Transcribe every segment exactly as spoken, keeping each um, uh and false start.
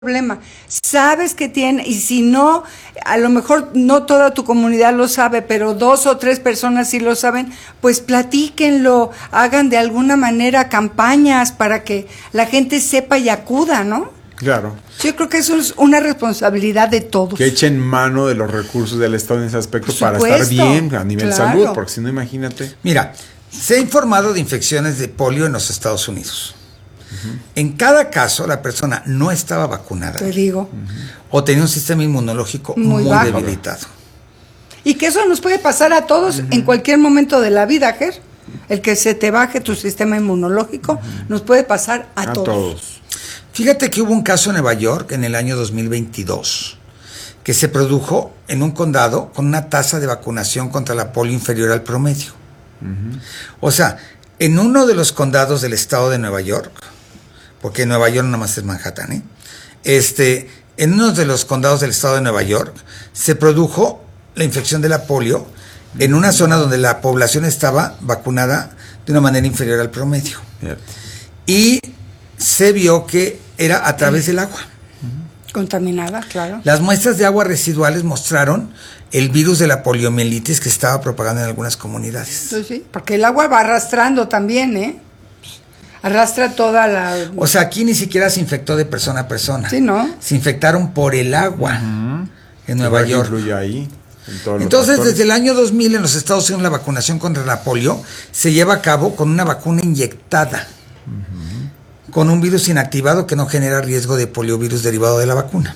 problema, sabes que tiene, y si no, a lo mejor no toda tu comunidad lo sabe, pero dos o tres personas sí lo saben, pues platíquenlo, hagan de alguna manera campañas para que la gente sepa y acuda, ¿no? Claro. Yo creo que eso es una responsabilidad de todos. Que echen mano de los recursos del Estado en ese aspecto para estar bien a nivel claro. salud, porque si no, imagínate. Mira, se ha informado de infecciones de polio en los Estados Unidos. Uh-huh. En cada caso, la persona no estaba vacunada. Te digo. Uh-huh. O tenía un sistema inmunológico muy, muy debilitado. Y que eso nos puede pasar a todos uh-huh. en cualquier momento de la vida, Ger. El que se te baje tu sistema inmunológico uh-huh. nos puede pasar a, a todos. todos. Fíjate que hubo un caso en Nueva York en el año dos mil veintidós que se produjo en un condado con una tasa de vacunación contra la polio inferior al promedio. Uh-huh. O sea, en uno de los condados del estado de Nueva York, porque Nueva York no más es Manhattan, ¿eh? Este, en uno de los condados del estado de Nueva York se produjo la infección de la polio en una zona donde la población estaba vacunada de una manera inferior al promedio. Yeah. Y se vio que era a través del agua. Contaminada, claro. Las muestras de agua residuales mostraron el virus de la poliomielitis que estaba propagando en algunas comunidades. Sí, sí, porque el agua va arrastrando también, ¿eh? Arrastra toda la... O sea, aquí ni siquiera se infectó de persona a persona. Sí, ¿no? Se infectaron por el agua uh-huh. en Nueva York. Ahí, en Entonces, desde el año dos mil en los Estados Unidos la vacunación contra la polio se lleva a cabo con una vacuna inyectada. Uh-huh. Con un virus inactivado que no genera riesgo de poliovirus derivado de la vacuna.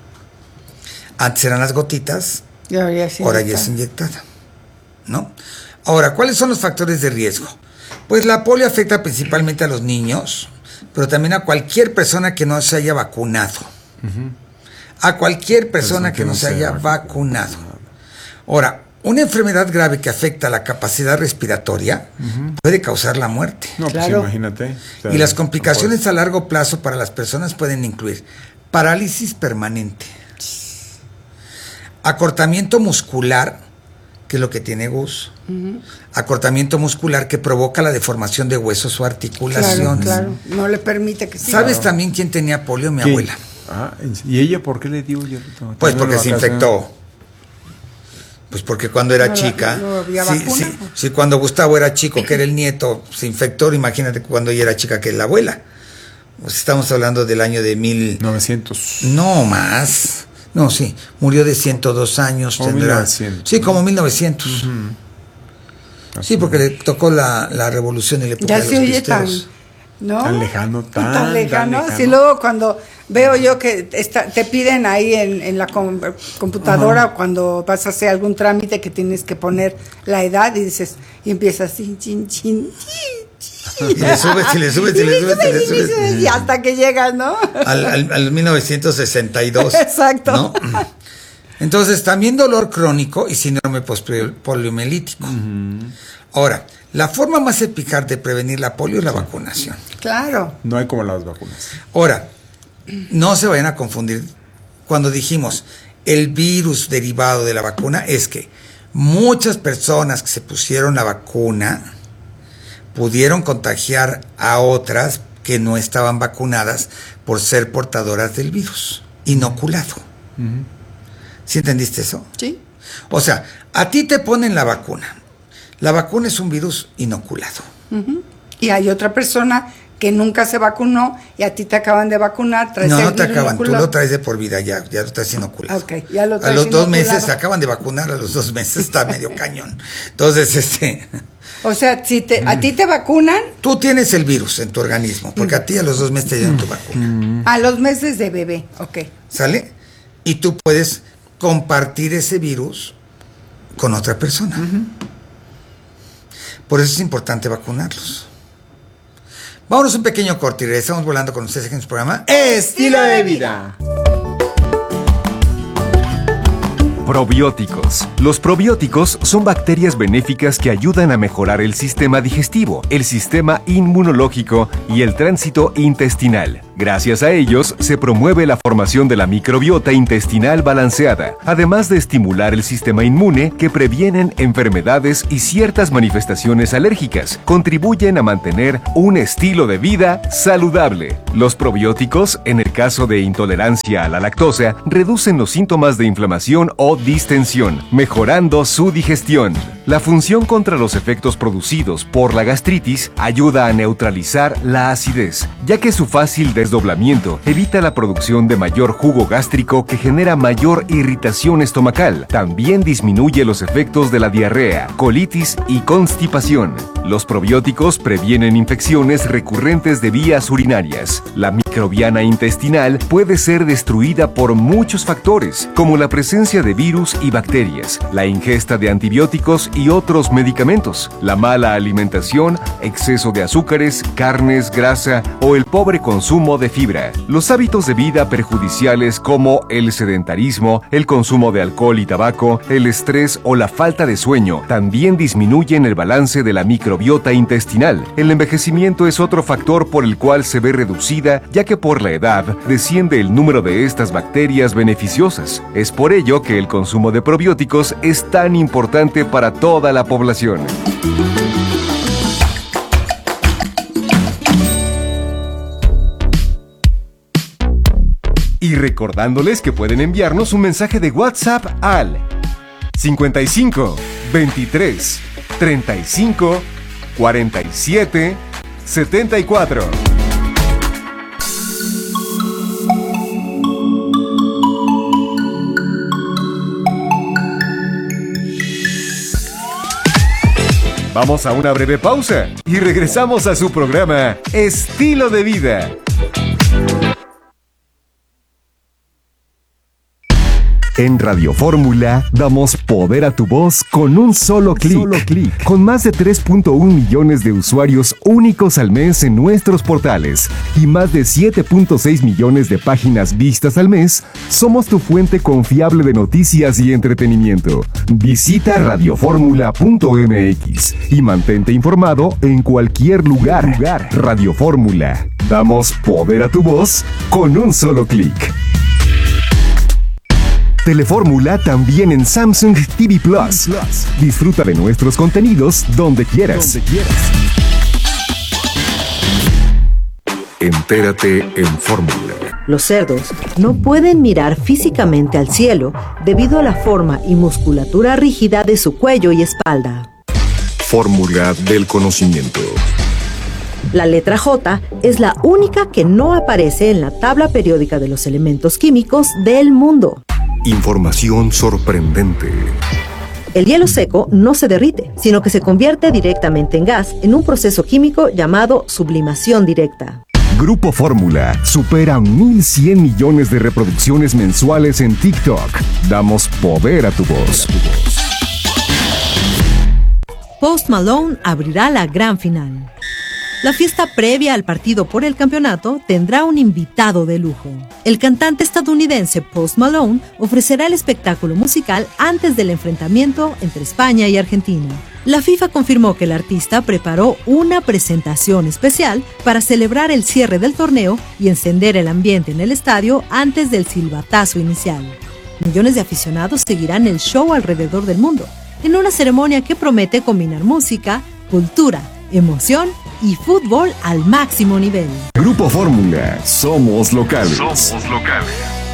Antes eran las gotitas, y ahora ya es ahora ya es inyectada, ¿no? Ahora, ¿cuáles son los factores de riesgo? Pues la polio afecta principalmente a los niños, pero también a cualquier persona que no se haya vacunado. Uh-huh. A cualquier persona, persona que, que no se haya vacunado. vacunado. Ahora, una enfermedad grave que afecta la capacidad respiratoria uh-huh. puede causar la muerte. No, claro. Pues imagínate. O sea, y las complicaciones no a largo plazo para las personas pueden incluir parálisis permanente, acortamiento muscular, que es lo que tiene Gus, uh-huh. acortamiento muscular que provoca la deformación de huesos o articulaciones. Claro, claro. No le permite que siga. ¿Sabes también quién tenía polio? Mi ¿Quién? abuela. Ah, ¿y ella por qué le dio? Pues porque se infectó. Pues porque cuando era no, chica, no había sí, vacuna, sí, sí, cuando Gustavo era chico, que era el nieto, se infectó, imagínate cuando ella era chica, que es la abuela. Pues estamos hablando del año de mil... novecientos. No, más. No, sí, murió de ciento dos años. Como tendrá, mil novecientos. Sí, como mil novecientos. Uh-huh. Sí, porque le tocó la, la revolución y le ya se oye tan, ¿no? Tan lejano, tan, tan lejano. Tan lejano. Sí, luego cuando veo yo que está, te piden ahí en, en la com, computadora uh-huh. cuando vas a hacer algún trámite que tienes que poner la edad y dices, y empiezas chin, chin, chin, chin. Y le subes, y le subes, y le subes, y le subes. Y hasta que llegas, ¿no? Al, al, al mil novecientos sesenta y dos. Exacto. ¿No? Entonces, también dolor crónico y síndrome postpoliomielítico. Uh-huh. Ahora, la forma más eficaz de prevenir la polio es la vacunación. Claro. No hay como las vacunas. Ahora, no se vayan a confundir. Cuando dijimos el virus derivado de la vacuna, es que muchas personas que se pusieron la vacuna pudieron contagiar a otras que no estaban vacunadas por ser portadoras del virus, inoculado. Uh-huh. ¿Sí entendiste eso? Sí. O sea, a ti te ponen la vacuna. La vacuna es un virus inoculado. Uh-huh. Y hay otra persona que nunca se vacunó y a ti te acaban de vacunar. Traes no, no te acaban, inoculado. Tú lo traes de por vida ya, ya lo traes inoculado. Okay, ya lo traes a los inoculado. dos meses te acaban de vacunar, a los dos meses está medio cañón. Entonces, este... O sea, si te, a ti te vacunan... Tú tienes el virus en tu organismo, porque a ti a los dos meses te dieron tu vacuna. A los meses de bebé, ok. ¿Sale? Y tú puedes compartir ese virus con otra persona. Uh-huh. Por eso es importante vacunarlos. Vámonos un pequeño corte y regresamos volando con ustedes aquí en su programa Estilo de Vida. Probióticos. Los probióticos son bacterias benéficas que ayudan a mejorar el sistema digestivo, el sistema inmunológico y el tránsito intestinal. Gracias a ellos, se promueve la formación de la microbiota intestinal balanceada, además de estimular el sistema inmune que previenen enfermedades y ciertas manifestaciones alérgicas. Contribuyen a mantener un estilo de vida saludable. Los probióticos, en el caso de intolerancia a la lactosa, reducen los síntomas de inflamación o distensión, mejorando su digestión. La función contra los efectos producidos por la gastritis ayuda a neutralizar la acidez, ya que su fácil desdoblamiento evita la producción de mayor jugo gástrico que genera mayor irritación estomacal. También disminuye los efectos de la diarrea, colitis y constipación. Los probióticos previenen infecciones recurrentes de vías urinarias. La microbiana intestinal puede ser destruida por muchos factores, como la presencia de virus y bacterias, la ingesta de antibióticos y otros medicamentos, la mala alimentación, exceso de azúcares, carnes, grasa o el pobre consumo de fibra. Los hábitos de vida perjudiciales como el sedentarismo, el consumo de alcohol y tabaco, el estrés o la falta de sueño también disminuyen el balance de la microbiota intestinal. El envejecimiento es otro factor por el cual se ve reducida, ya que por la edad desciende el número de estas bacterias beneficiosas. Es por ello que el consumo de probióticos es tan importante para toda la población. Y recordándoles que pueden enviarnos un mensaje de WhatsApp al cincuenta y cinco, veintitrés, treinta y cinco, cuarenta y siete, setenta y cuatro. Vamos a una breve pausa y regresamos a su programa Estilo de Vida. En Radio Fórmula damos poder a tu voz con un solo clic. Con más de tres punto uno millones de usuarios únicos al mes en nuestros portales y más de siete punto seis millones de páginas vistas al mes, somos tu fuente confiable de noticias y entretenimiento. Visita radioformula punto m x y mantente informado en cualquier lugar. Radio Fórmula. Damos poder a tu voz con un solo clic. Telefórmula también en Samsung T V Plus. Disfruta de nuestros contenidos donde quieras. Donde quieras. Entérate en Fórmula. Los cerdos no pueden mirar físicamente al cielo debido a la forma y musculatura rígida de su cuello y espalda. Fórmula del conocimiento. La letra J es la única que no aparece en la tabla periódica de los elementos químicos del mundo. Información sorprendente. El hielo seco no se derrite, sino que se convierte directamente en gas en un proceso químico llamado sublimación directa. Grupo Fórmula supera mil cien millones de reproducciones mensuales en TikTok. Damos poder a tu voz. Post Malone abrirá la gran final. La fiesta previa al partido por el campeonato tendrá un invitado de lujo. El cantante estadounidense Post Malone ofrecerá el espectáculo musical antes del enfrentamiento entre España y Argentina. La FIFA confirmó que el artista preparó una presentación especial para celebrar el cierre del torneo y encender el ambiente en el estadio antes del silbatazo inicial. Millones de aficionados seguirán el show alrededor del mundo, en una ceremonia que promete combinar música, cultura, emoción y fútbol al máximo nivel. Grupo Fórmula, somos locales. Somos locales.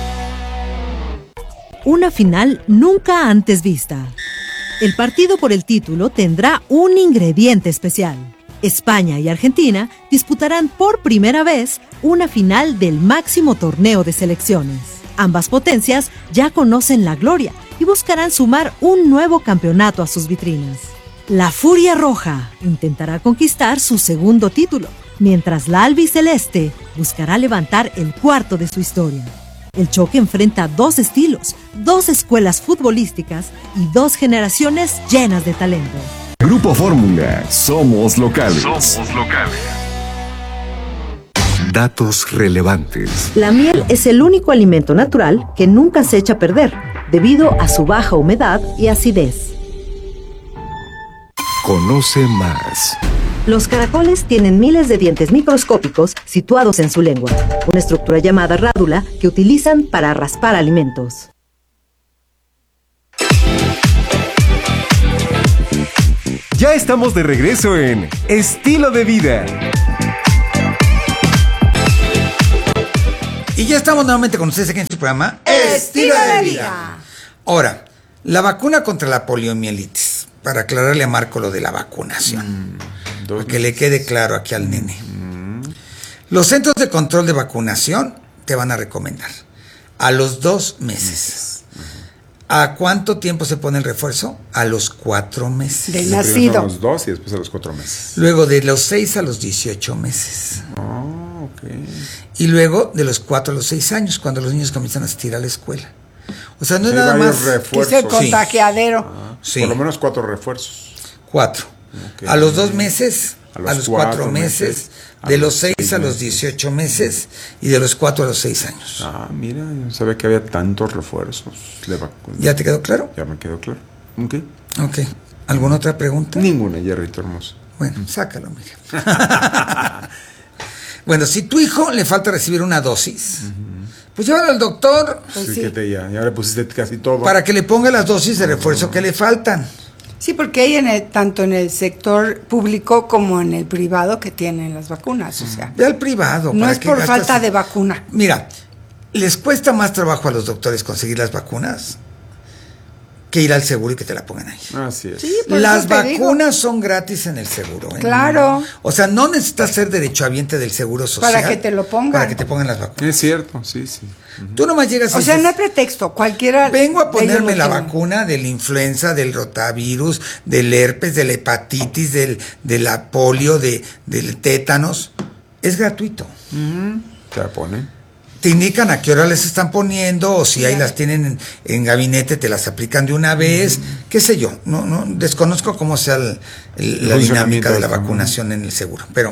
Una final nunca antes vista. El partido por el título tendrá un ingrediente especial. España y Argentina disputarán por primera vez una final del máximo torneo de selecciones. Ambas potencias ya conocen la gloria y buscarán sumar un nuevo campeonato a sus vitrinas. La Furia Roja intentará conquistar su segundo título, mientras la albiceleste buscará levantar el cuarto de su historia. El choque enfrenta dos estilos, dos escuelas futbolísticas y dos generaciones llenas de talento. Grupo Fórmula, somos locales. Somos locales. Datos relevantes. La miel es el único alimento natural que nunca se echa a perder, debido a su baja humedad y acidez. Conoce más. Los caracoles tienen miles de dientes microscópicos situados en su lengua, una estructura llamada rádula que utilizan para raspar alimentos. Ya estamos de regreso en Estilo de Vida. Y ya estamos nuevamente con ustedes aquí en su programa Estilo de Vida. Ahora, la vacuna contra la poliomielitis, para aclararle a Marco lo de la vacunación, mm, para que le quede claro aquí al nene. Mm. Los centros de control de vacunación te van a recomendar a los dos meses. Mm. ¿A cuánto tiempo se pone el refuerzo? A los cuatro meses. De nacido. A los dos y después a los cuatro meses. Luego de los seis a los dieciocho meses. Oh, ok. Y luego de los cuatro a los seis años, cuando los niños comienzan a asistir a la escuela. O sea, no es Hay nada varios más. refuerzos. Es el contagiadero. Ah, Sí. Por lo menos cuatro refuerzos. Cuatro. Okay. A los dos meses, a los, a los cuatro, cuatro meses, meses, de los seis a los dieciocho meses y de los cuatro a los seis años. Ah, mira, yo no sabía que había tantos refuerzos de vacuna. ¿Ya te quedó claro? Ya me quedó claro. Ok. Ok. ¿Alguna otra pregunta? Ninguna, Jerrito hermoso. Bueno, sácalo, mira. Bueno, si tu hijo le falta recibir una dosis, uh-huh, pues llévalo al doctor. Pues sí, sí. Que te, ya, ya le pusiste casi todo. Para que le ponga las dosis de refuerzo uh-huh que le faltan. Sí, porque hay en el, tanto en el sector público como en el privado que tienen las vacunas, o sea. Ve al privado. No es por gastas... falta de vacuna. Mira, les cuesta más trabajo a los doctores conseguir las vacunas que ir al seguro y que te la pongan ahí. Así es. Sí, pues las vacunas digo. son gratis en el seguro. ¿eh? Claro. O sea, no necesitas ser derechohabiente del seguro social. Para que te lo pongan. Para que te pongan las vacunas. Es cierto, sí, sí. Uh-huh. Tú nomás llegas y O sea, dices, no hay pretexto, cualquiera. vengo a ponerme la tienen. vacuna de la influenza, del rotavirus, del herpes, de la hepatitis, del, de la polio, de, del tétanos. Es gratuito. Uh-huh. Te la ponen. Te indican a qué hora les están poniendo, o si ahí las tienen en, en gabinete, te las aplican de una vez, uh-huh, qué sé yo. No, no desconozco cómo sea el, el, la dinámica de la vacunación en el seguro, pero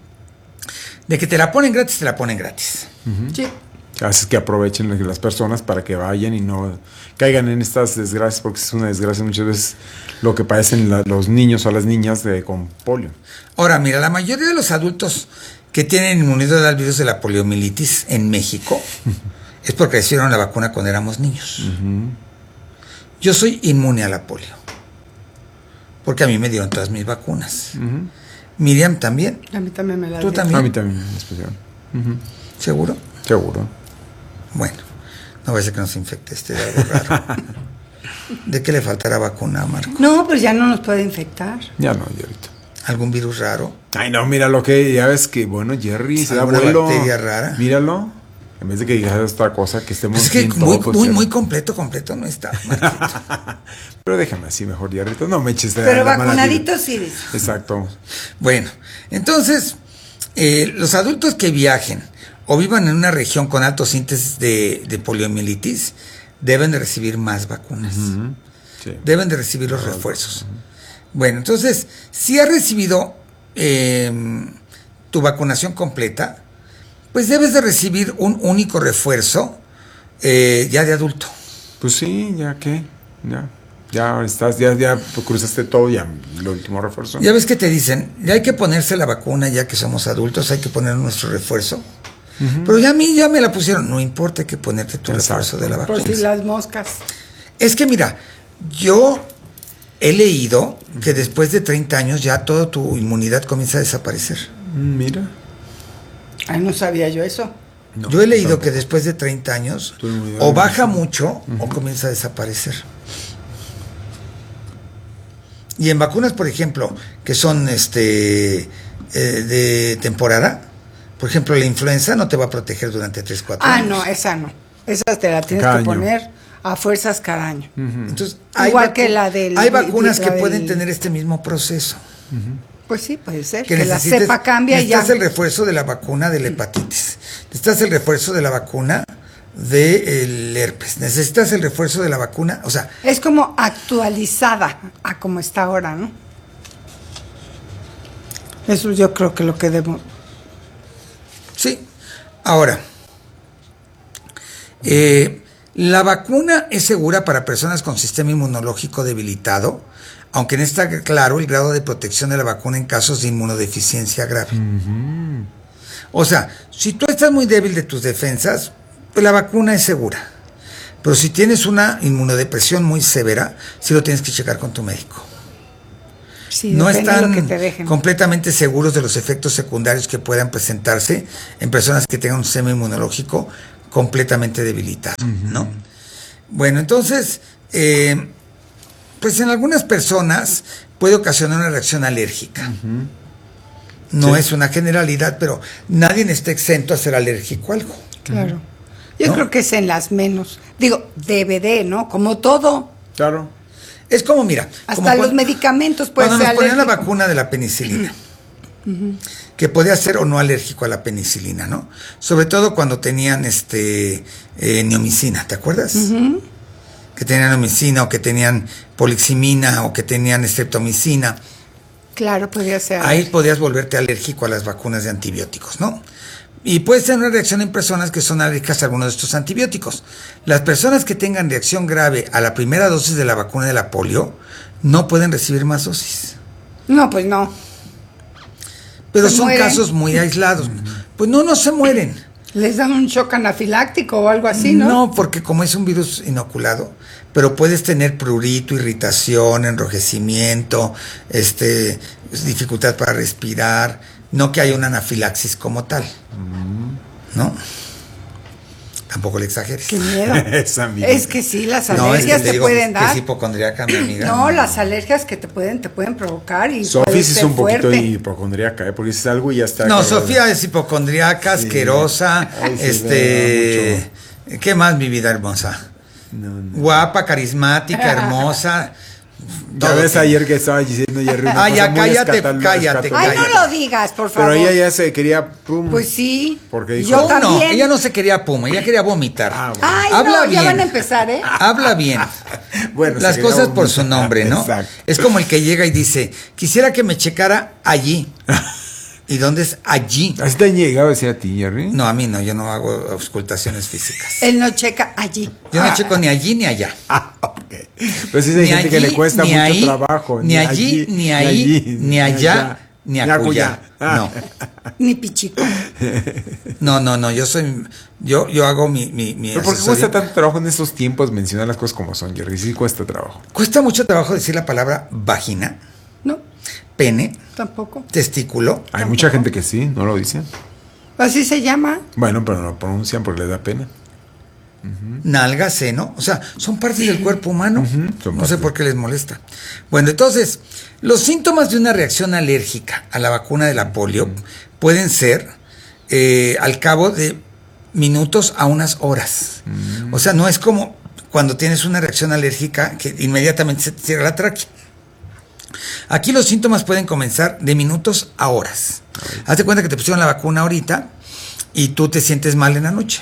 de que te la ponen gratis, te la ponen gratis. Uh-huh. Sí. Así que aprovechen las personas para que vayan y no caigan en estas desgracias, porque es una desgracia muchas veces lo que padecen la, los niños o las niñas de, con polio. Ahora, mira, la mayoría de los adultos que tienen inmunidad al virus de la poliomielitis en México es porque recibieron la vacuna cuando éramos niños. Uh-huh. Yo soy inmune a la polio, porque a mí me dieron todas mis vacunas. Uh-huh. Miriam también. A mí también me la ¿Tú dieron. también? A mí también, en especial. Uh-huh. ¿Seguro? Seguro. Bueno, no va a ser que nos infecte este de algo raro. ¿De qué le faltará vacuna, Marco? No, pues ya no nos puede infectar. Ya no, Jerrito. ¿Algún virus raro? Ay, no, mira lo que, ya ves que, bueno, Jerry, se da vuelo. Bacteria rara? Míralo. En vez de que digas otra cosa, que estemos pues es que bien muy, todo, pues, muy, muy completo, completo no está, Pero déjame así mejor, Jerrito. No me eches de Pero vacunadito sí. Dice. Exacto. Bueno, entonces, eh, los adultos que viajen o vivan en una región con altos índices de, de poliomielitis deben de recibir más vacunas. Uh-huh. Sí. Deben de recibir los refuerzos. Uh-huh. Bueno, entonces, si has recibido eh, tu vacunación completa, pues debes de recibir un único refuerzo eh, ya de adulto. Pues sí, ya que, ya, ya estás, ya, ya cruzaste todo, ya el último refuerzo. Ya ves que te dicen, ya hay que ponerse la vacuna ya que somos adultos, hay que poner nuestro refuerzo. Uh-huh. Pero ya a mí ya me la pusieron, no importa, hay que ponerte tu Exacto. refuerzo de la vacuna. Por si las moscas. Es que mira, yo he leído que después de treinta años ya toda tu inmunidad comienza a desaparecer. Mira. Ay, no sabía yo eso. No, yo he leído tampoco. Que después de treinta años o baja mucho uh-huh. o comienza a desaparecer. Y en vacunas, por ejemplo, que son este eh, de temporada, por ejemplo, la influenza no te va a proteger durante tres, cuatro ah, años. Ah, no, esa no. Esa te la tienes cada que año. Poner a fuerzas cada año. Uh-huh. Entonces, igual hay que la del... Hay vacunas la que del... pueden tener este mismo proceso. Uh-huh. Pues sí, puede ser. Que, que la cepa cambia y ya. Necesitas el refuerzo de la vacuna de la hepatitis. Necesitas el refuerzo de la vacuna del herpes. Necesitas el refuerzo de la vacuna, o sea... Es como actualizada a como está ahora, ¿no? Eso yo creo que lo que debo... Sí. Ahora, eh, La vacuna es segura para personas con sistema inmunológico debilitado, aunque no está claro el grado de protección de la vacuna en casos de inmunodeficiencia grave. Uh-huh. O sea, si tú estás muy débil de tus defensas, pues la vacuna es segura. Pero si tienes una inmunodepresión muy severa, sí lo tienes que checar con tu médico. Sí, no están que te dejen. completamente seguros de los efectos secundarios que puedan presentarse en personas que tengan un sistema inmunológico completamente debilitado, uh-huh. ¿no? Bueno, entonces, eh, pues en algunas personas puede ocasionar una reacción alérgica. Uh-huh. No sí. es una generalidad, pero nadie está exento a ser alérgico a algo. Claro. Yo ¿no? creo que es en las menos. Digo, debe de, ¿no? Como todo. Claro. Es como, mira. Hasta como los cuando, medicamentos pueden ser Cuando nos ponían la alérgico. vacuna de la penicilina, uh-huh. que podía ser o no alérgico a la penicilina, ¿no? Sobre todo cuando tenían este eh, neomicina, ¿te acuerdas? Uh-huh. Que tenían neomicina o que tenían poliximina o que tenían estreptomicina. Claro, podía ser. Ahí podías volverte alérgico a las vacunas de antibióticos, ¿no? Y puedes tener una reacción en personas que son alérgicas a algunos de estos antibióticos. Las personas que tengan reacción grave a la primera dosis de la vacuna de la polio no pueden recibir más dosis. No, pues no. Pero ¿Se son mueren? casos muy aislados. Pues no, no se mueren. Les dan un shock anafiláctico o algo así, ¿no? No, porque como es un virus inoculado, pero puedes tener prurito, irritación, enrojecimiento, este, dificultad para respirar. No que haya una anafilaxis como tal, ¿no? Tampoco le exageres. Qué miedo. Es que sí, las alergias no, es que te, te digo pueden que dar. es hipocondríaca, mi amiga. No, las alergias que te pueden, te pueden provocar y Sofía sí es un fuerte. poquito hipocondríaca, ¿eh? Porque dices algo y ya está. No, cabrón. Sofía es hipocondríaca, sí. asquerosa, Ay, sí, este, ¿qué más, mi vida hermosa? No, no. Guapa, carismática, hermosa. Ya ves que... ayer que estaba diciendo Jerry una ah, cosa ya, muy cállate, escatal, cállate, escatal. Ay, no lo digas, por favor. Pero ella ya se quería pum. Pues sí. Porque dijo, yo no, también. No, ella no se quería pum, ella quería vomitar. Ah, bueno. Ay, Habla no, bien. ya van a empezar, ¿eh? Habla bien. Bueno, las cosas vomitar. Por su nombre, ¿no? Exacto. Es como el que llega y dice, quisiera que me checara allí. ¿Y dónde es allí? ¿Así te han llegado a decir a ti, Jerry? No, a mí no, yo no hago auscultaciones físicas. Él no checa allí. Yo no ah. checo ni allí ni allá. Ah, ok. Pero sí hay ni gente allí, que le cuesta mucho ahí, trabajo. Ni, ni allí, allí, ni ahí, ni, allí, ni allá, ni acullá. Ah. No. Ni pichico. No, no, no, yo soy, yo, yo hago mi, mi, mi ¿Pero por qué cuesta tanto trabajo en estos tiempos mencionar las cosas como son, Jerry? Sí cuesta trabajo. Cuesta mucho trabajo decir la palabra vagina. No. Pene. Tampoco. Testículo. Hay Tampoco. mucha gente que sí, no lo dicen. Así se llama. Bueno, pero no lo pronuncian porque les da pena. Uh-huh. Nalga, seno, o sea, son partes sí. del cuerpo humano. Uh-huh. No sé por qué les molesta. Bueno, entonces, los síntomas de una reacción alérgica a la vacuna de la polio uh-huh. pueden ser eh, al cabo de minutos a unas horas. Uh-huh. O sea, no es como cuando tienes una reacción alérgica que inmediatamente se te cierra la tráquea. Aquí los síntomas pueden comenzar de minutos a horas. Okay. Hazte cuenta que te pusieron la vacuna ahorita y tú te sientes mal en la noche.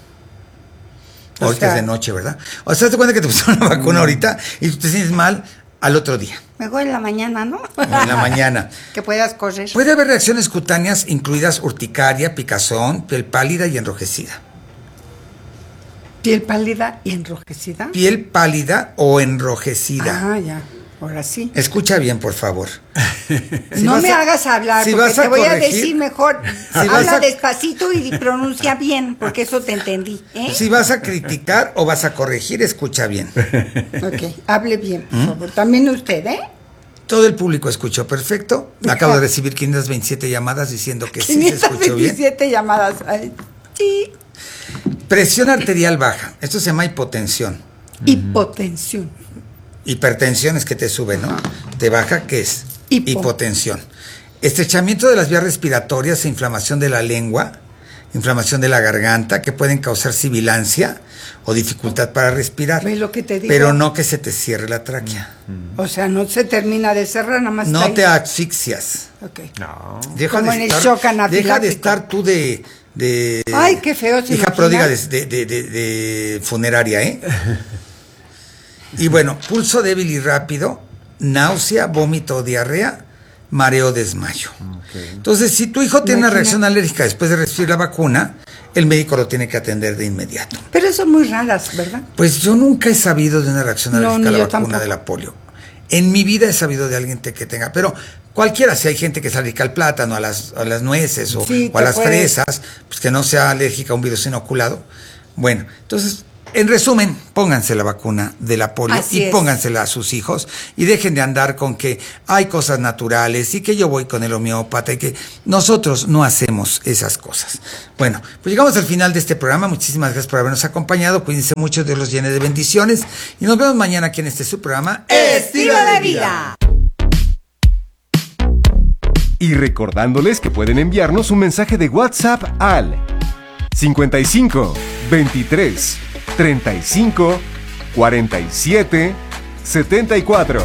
O ahorita sea, es de noche, ¿verdad? O sea, hazte cuenta que te pusieron la vacuna ahorita y tú te sientes mal al otro día. Mejor en la mañana, ¿no? O en la mañana. Que puedas correr. Puede haber reacciones cutáneas incluidas urticaria, picazón, piel pálida y enrojecida. ¿Piel pálida y enrojecida? Piel pálida o enrojecida. Ah, ya. Ahora sí. Escucha bien, por favor. Si no me a, hagas hablar, si porque te voy corregir, a decir mejor. Si habla a, despacito y pronuncia bien, porque eso te entendí. ¿eh? Si vas a criticar o vas a corregir, escucha bien. Ok, hable bien, por ¿Mm? favor. También usted, ¿eh? Todo el público escuchó perfecto. Acabo de recibir quinientas veintisiete llamadas diciendo que sí se escuchó bien. quinientas veintisiete llamadas. Ay, sí. Presión arterial baja. Esto se llama hipotensión. Hipotensión. Hipertensión es que te sube, ¿no? Te baja, ¿qué es? Hipo. Hipotensión. Estrechamiento de las vías respiratorias e inflamación de la lengua, inflamación de la garganta, que pueden causar sibilancia o dificultad para respirar. ¿Ves lo que te digo? Pero no que se te cierre la tráquea. Mm. O sea, no se termina de cerrar, nada más. No está te asfixias. Ok. No. Deja Como de en estar, el shock anafiláctico. Deja de estar tú de... de Ay, qué feo. Hija imagina? pródiga de, de, de, de, de funeraria, ¿eh? Y bueno, pulso débil y rápido, náusea, vómito o diarrea, mareo, desmayo. Okay. Entonces, si tu hijo tiene Imagina. una reacción alérgica después de recibir la vacuna, el médico lo tiene que atender de inmediato. Pero son muy raras, ¿verdad? Pues yo nunca he sabido de una reacción No, alérgica ni a la yo vacuna tampoco. de la polio. En mi vida he sabido de alguien te- que tenga, pero cualquiera, si hay gente que es alérgica al plátano, a las, a las nueces o, Sí, o a te las puedes. fresas, pues que no sea alérgica a un virus inoculado. Bueno, entonces, en resumen, pónganse la vacuna de la polio Así y es. póngansela a sus hijos y dejen de andar con que hay cosas naturales y que yo voy con el homeópata y que nosotros no hacemos esas cosas. Bueno, pues llegamos al final de este programa. Muchísimas gracias por habernos acompañado. Cuídense mucho, Dios los llene de bendiciones y nos vemos mañana aquí en este su programa Estilo de vida. Y recordándoles que pueden enviarnos un mensaje de WhatsApp al cincuenta y cinco, veintitrés, treinta y cinco, cuarenta y siete, setenta y cuatro.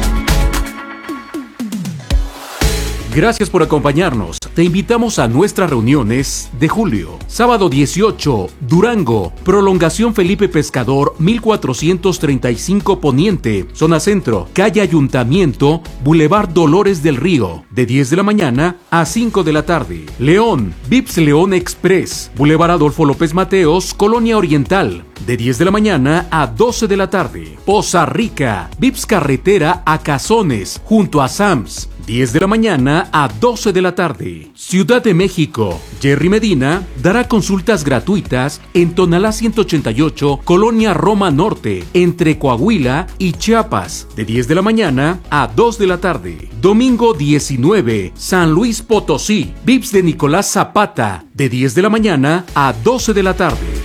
Gracias por acompañarnos. Te invitamos a nuestras reuniones de julio. Sábado dieciocho, Durango. Prolongación Felipe Pescador, mil cuatrocientos treinta y cinco Poniente. Zona Centro. Calle Ayuntamiento, Boulevard Dolores del Río. De diez de la mañana a cinco de la tarde. León. Vips León Express. Boulevard Adolfo López Mateos, Colonia Oriental. De diez de la mañana a doce de la tarde. Poza Rica. Vips Carretera a Cazones, junto a Sams. diez de la mañana a doce de la tarde. Ciudad de México. Jerry Medina dará consultas gratuitas en Tonalá ciento ochenta y ocho, Colonia Roma Norte, entre Coahuila y Chiapas, de diez de la mañana a dos de la tarde. Domingo diecinueve, San Luis Potosí. Vips de Nicolás Zapata, de diez de la mañana a doce de la tarde.